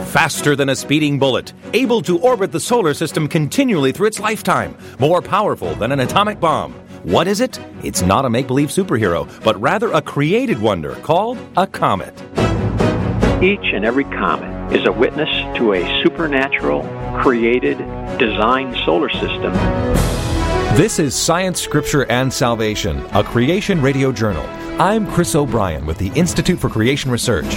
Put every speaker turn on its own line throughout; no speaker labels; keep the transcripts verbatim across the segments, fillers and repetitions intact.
Faster than a speeding bullet, able to orbit the solar system continually through its lifetime, more powerful than an atomic bomb. What is it? It's not a make-believe superhero, but rather a created wonder called a comet.
Each and every comet is a witness to a supernatural, created, designed solar system.
This is Science, Scripture, and Salvation, a Creation Radio Journal. I'm Chris O'Brien with the Institute for Creation Research.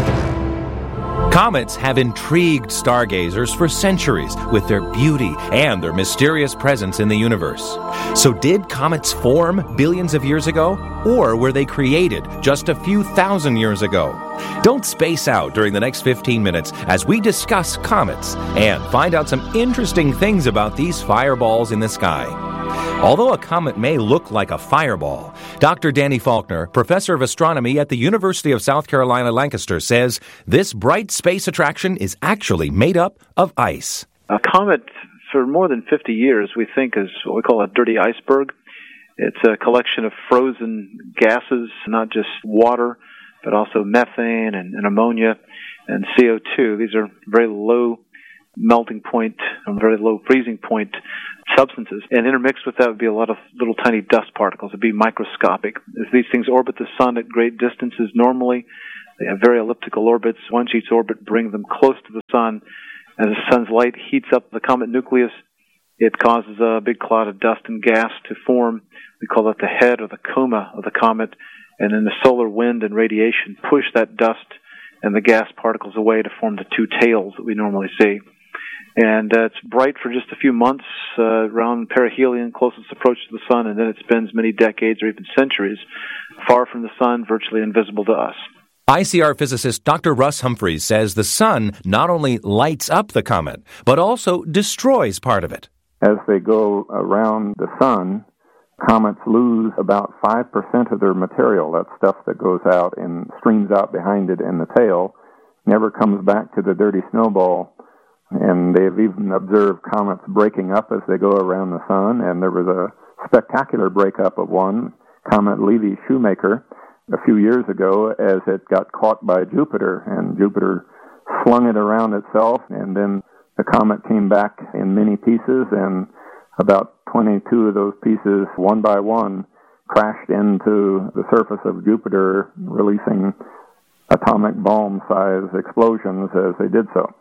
Comets have intrigued stargazers for centuries with their beauty and their mysterious presence in the universe. So did comets form billions of years ago, or were they created just a few thousand years ago? Don't space out during the next fifteen minutes as we discuss comets and find out some interesting things about these fireballs in the sky. Although a comet may look like a fireball, Doctor Danny Faulkner, professor of astronomy at the University of South Carolina, Lancaster, says this bright space attraction is actually made up of ice.
A comet, for more than fifty years, we think is what we call a dirty iceberg. It's a collection of frozen gases, not just water, but also methane and, and ammonia and C O two. These are very low melting point and very low freezing point substances. And intermixed with that would be a lot of little tiny dust particles. It would be microscopic. As these things orbit the sun at great distances normally, they have very elliptical orbits. One sheet's orbit brings them close to the sun. As the sun's light heats up the comet nucleus, it causes a big cloud of dust and gas to form. We call that the head or the coma of the comet. And then the solar wind and radiation push that dust and the gas particles away to form the two tails that we normally see. And uh, it's bright for just a few months uh, around perihelion, closest approach to the sun, and then it spends many decades or even centuries far from the sun, virtually invisible to us.
I C R physicist Doctor Russ Humphreys says the sun not only lights up the comet, but also destroys part of it.
As they go around the sun, comets lose about five percent of their material. That stuff that goes out and streams out behind it in the tail never comes back to the dirty snowball. And they've even observed comets breaking up as they go around the sun. And there was a spectacular breakup of one, Comet Levy-Shoemaker, a few years ago as it got caught by Jupiter. And Jupiter flung it around itself, and then the comet came back in many pieces, and about twenty-two of those pieces, one by one, crashed into the surface of Jupiter, releasing atomic bomb-sized explosions as they did so.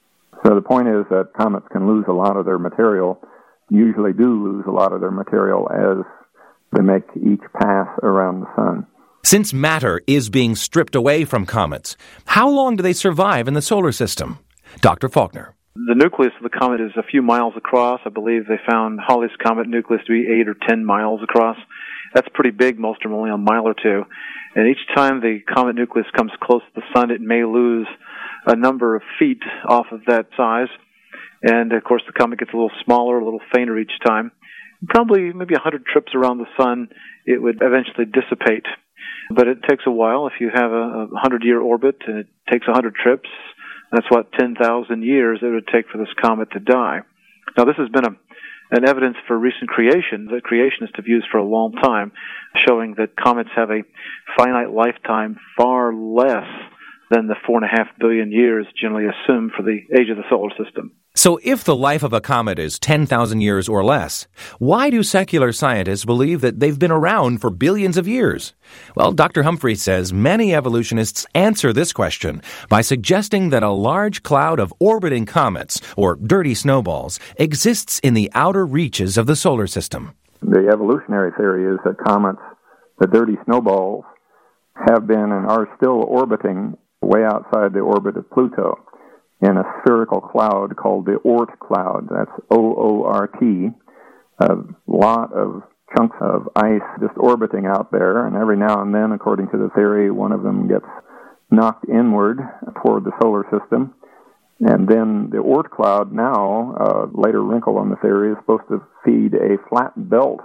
So the point is that comets can lose a lot of their material, usually do lose a lot of their material as they make each pass around the sun.
Since matter is being stripped away from comets, how long do they survive in the solar system? Doctor Faulkner.
The nucleus of the comet is a few miles across. I believe they found Halley's Comet nucleus to be eight or ten miles across. That's pretty big. Most are only a mile or two. And each time the comet nucleus comes close to the sun, it may lose a number of feet off of that size. And, of course, the comet gets a little smaller, a little fainter each time. Probably maybe one hundred trips around the sun, it would eventually dissipate. But it takes a while. If you have a one hundred-year orbit and it takes one hundred trips, that's what, ten thousand years it would take for this comet to die. Now, this has been a, an evidence for recent creation that creationists have used for a long time, showing that comets have a finite lifetime far less than the four and a half billion years generally assumed for the age of the solar system.
So if the life of a comet is ten thousand years or less, why do secular scientists believe that they've been around for billions of years? Well, Doctor Humphrey says many evolutionists answer this question by suggesting that a large cloud of orbiting comets, or dirty snowballs, exists in the outer reaches of the solar system.
The evolutionary theory is that comets, the dirty snowballs, have been and are still orbiting way outside the orbit of Pluto in a spherical cloud called the Oort cloud. That's O O R T. A lot of chunks of ice just orbiting out there, and every now and then, according to the theory, one of them gets knocked inward toward the solar system. And then the Oort cloud now, a later wrinkle on the theory, is supposed to feed a flat belt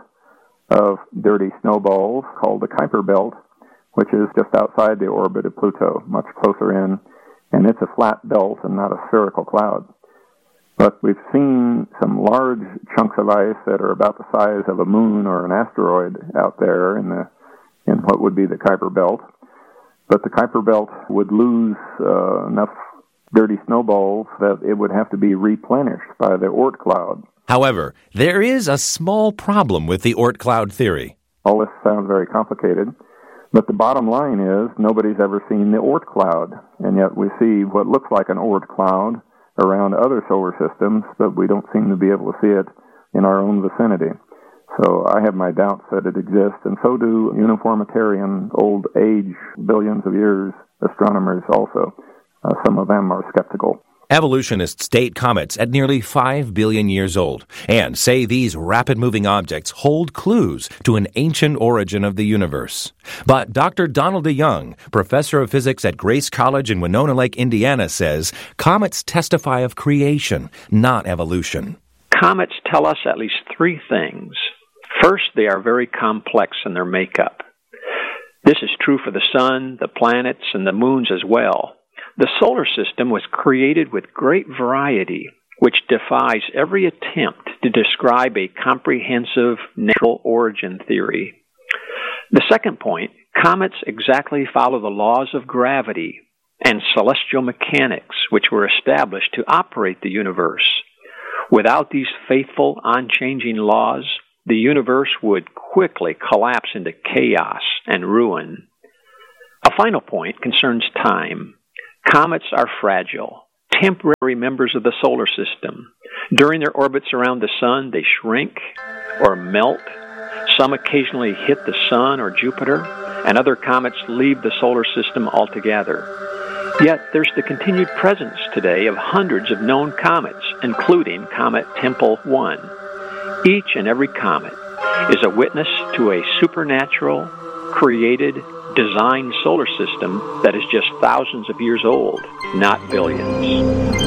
of dirty snowballs called the Kuiper belt, which is just outside the orbit of Pluto, much closer in, and it's a flat belt and not a spherical cloud. But we've seen some large chunks of ice that are about the size of a moon or an asteroid out there in the in what would be the Kuiper belt. But the Kuiper belt would lose uh, enough dirty dirty snowballs that it would have to be replenished by the Oort cloud.
However, there is a small problem with the Oort cloud theory.
All this sounds very complicated, but the bottom line is nobody's ever seen the Oort cloud, and yet we see what looks like an Oort cloud around other solar systems, but we don't seem to be able to see it in our own vicinity. So I have my doubts that it exists, and so do uniformitarian, old age, billions of years astronomers also. Uh, some of them are skeptical.
Evolutionists date comets at nearly five billion years old and say these rapid-moving objects hold clues to an ancient origin of the universe. But Doctor Donald DeYoung, professor of physics at Grace College in Winona Lake, Indiana, says comets testify of creation, not evolution.
Comets tell us at least three things. First, they are very complex in their makeup. This is true for the sun, the planets, and the moons as well. The solar system was created with great variety, which defies every attempt to describe a comprehensive natural origin theory. The second point, comets exactly follow the laws of gravity and celestial mechanics, which were established to operate the universe. Without these faithful, unchanging laws, the universe would quickly collapse into chaos and ruin. A final point concerns time. Comets are fragile, temporary members of the solar system. During their orbits around the sun, they shrink or melt. Some occasionally hit the sun or Jupiter, and other comets leave the solar system altogether. Yet there's the continued presence today of hundreds of known comets, including Comet Tempel one. Each and every comet is a witness to a supernatural, created, designed solar system that is just thousands of years old, not billions.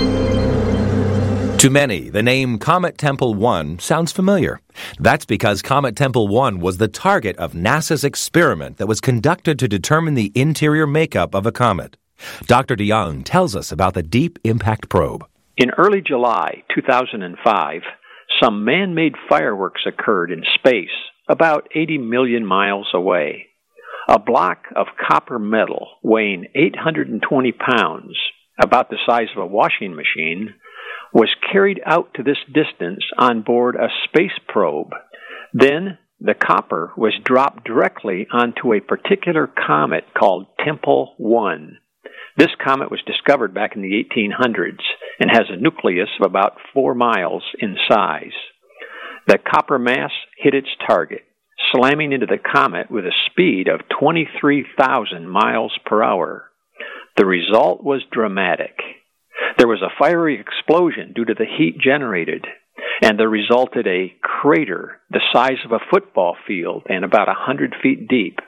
To many, the name Comet Tempel one sounds familiar. That's because Comet Tempel one was the target of NASA's experiment that was conducted to determine the interior makeup of a comet. Doctor DeYoung tells us about the Deep Impact Probe.
In early July two thousand five, some man-made fireworks occurred in space about eighty million miles away. A block of copper metal weighing eight hundred twenty pounds, about the size of a washing machine, was carried out to this distance on board a space probe. Then the copper was dropped directly onto a particular comet called Tempel one. This comet was discovered back in the eighteen hundreds and has a nucleus of about four miles in size. The copper mass hit its target, slamming into the comet with a speed of twenty-three thousand miles per hour. The result was dramatic. There was a fiery explosion due to the heat generated, and there resulted a crater the size of a football field and about one hundred feet deep.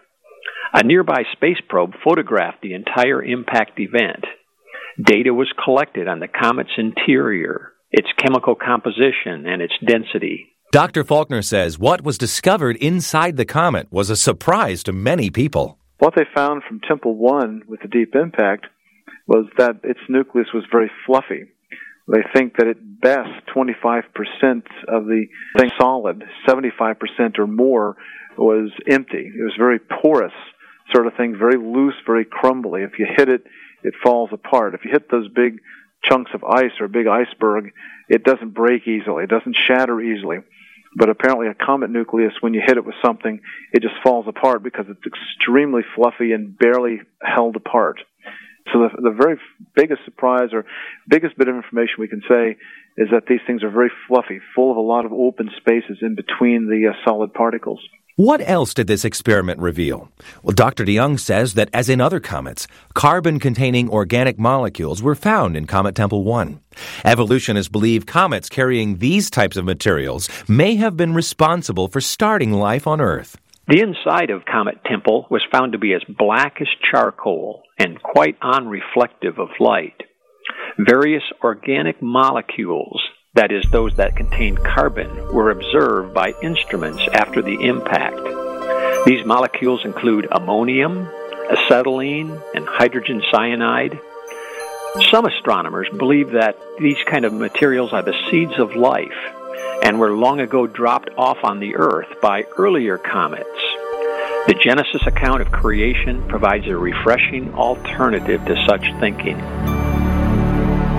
A nearby space probe photographed the entire impact event. Data was collected on the comet's interior, its chemical composition, and its density.
Doctor Faulkner says what was discovered inside the comet was a surprise to many people.
What they found from Tempel one with the Deep Impact was that its nucleus was very fluffy. They think that at best twenty-five percent of the thing solid, seventy-five percent or more was empty. It was very porous sort of thing, very loose, very crumbly. If you hit it, it falls apart. If you hit those big chunks of ice or a big iceberg, it doesn't break easily. It doesn't shatter easily. But apparently a comet nucleus, when you hit it with something, it just falls apart because it's extremely fluffy and barely held apart. So the, the very biggest surprise or biggest bit of information we can say is that these things are very fluffy, full of a lot of open spaces in between the uh, solid particles.
What else did this experiment reveal? Well, Doctor DeYoung says that, as in other comets, carbon-containing organic molecules were found in Comet Tempel one. Evolutionists believe comets carrying these types of materials may have been responsible for starting life on Earth.
The inside of Comet Tempel was found to be as black as charcoal and quite unreflective of light. Various organic molecules, that is, those that contain carbon, were observed by instruments after the impact. These molecules include ammonium, acetylene, and hydrogen cyanide. Some astronomers believe that these kind of materials are the seeds of life and were long ago dropped off on the Earth by earlier comets. The Genesis account of creation provides a refreshing alternative to such thinking.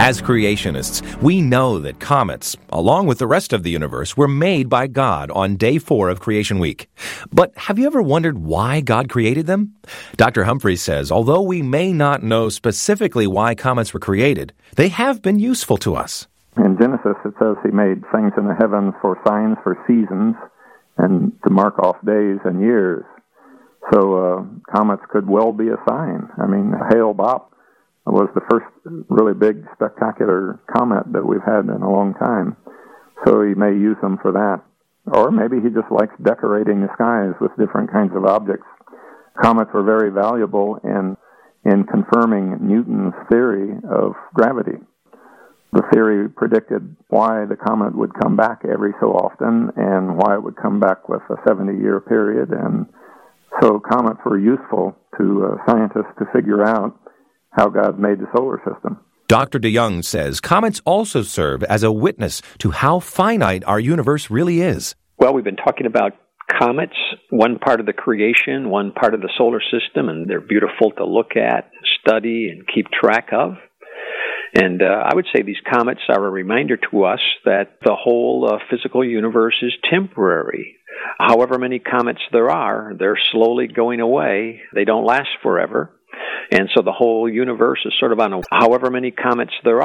As creationists, we know that comets, along with the rest of the universe, were made by God on day four of Creation Week. But have you ever wondered why God created them? Doctor Humphreys says, although we may not know specifically why comets were created, they have been useful to us.
In Genesis, it says he made things in the heavens for signs for seasons and to mark off days and years. So uh, comets could well be a sign. I mean, Hale-Bopp was the first really big, spectacular comet that we've had in a long time. So he may use them for that. Or maybe he just likes decorating the skies with different kinds of objects. Comets were very valuable in, in confirming Newton's theory of gravity. The theory predicted why the comet would come back every so often and why it would come back with a seventy-year period. And so comets were useful to uh, scientists to figure out how God made the solar system.
Doctor DeYoung says comets also serve as a witness to how finite our universe really is.
Well, we've been talking about comets, one part of the creation, one part of the solar system, and they're beautiful to look at, study, and keep track of. And uh, I would say these comets are a reminder to us that the whole uh, physical universe is temporary. However many comets there are, they're slowly going away. They don't last forever. And so the whole universe is sort of on a, however many comets there